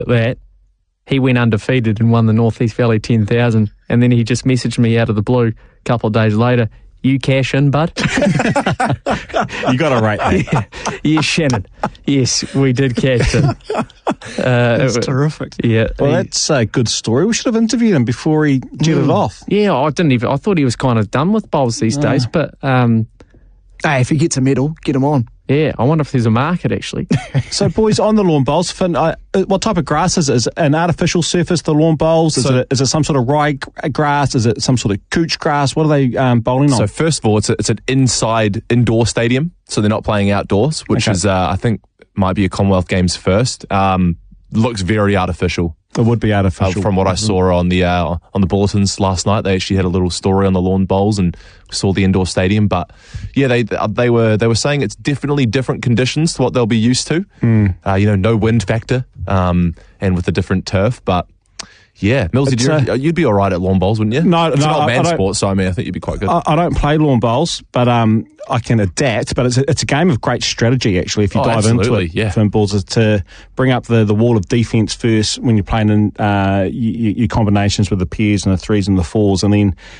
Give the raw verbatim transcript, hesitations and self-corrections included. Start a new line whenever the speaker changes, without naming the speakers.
that, he went undefeated and won the North East Valley ten thousand, and then he just messaged me out of the blue a couple of days later, "You cash in, bud?"
You got to rate that.
Yeah. Yes, Shannon. Yes, we did cash in. Uh,
That's
it,
terrific.
Yeah.
Well,
he,
that's a good story. We should have interviewed him before he jetted
mm,
off.
Yeah, I didn't even. I thought he was kind of done with bowls these
No.
days, but um,
Hey, if he gets a medal, get him on.
yeah, I wonder if there's a market actually.
So, boys, on the lawn bowls, Finn, uh, what type of grass is it? Is it an artificial surface, the lawn bowls? Is,
So-
it, is it some sort of rye g- grass? Is it some sort of couch grass? What are they um, bowling on?
So first of all, it's a, it's an inside indoor stadium, so they're not playing outdoors, which
Okay.
is uh, I think might be a Commonwealth Games first. Um, looks very artificial.
It would be
Uh,
artificial.
from what I saw on the uh, on the bulletins last night, they actually had a little story on the lawn bowls and saw the indoor stadium. But yeah, they they were they were saying it's definitely different conditions to what they'll be used to.
Mm.
Uh, you know, no wind factor, um, and with a different turf. But yeah, Millsy,
It's,
you'd,
uh,
you'd be all right at lawn bowls, wouldn't you?
No,
it's
no,
not
I- I
man
don't-
sport, so I mean, I think you'd be quite good.
I, I don't play lawn bowls, but um, I can adapt. But it's a, it's a game of great strategy, actually, if you
Oh,
dive into
absolutely,
it.
yeah.
Finn balls is to bring up the, the wall of defence first when you're playing in uh, your, your combinations with the pairs and the threes and the fours, and then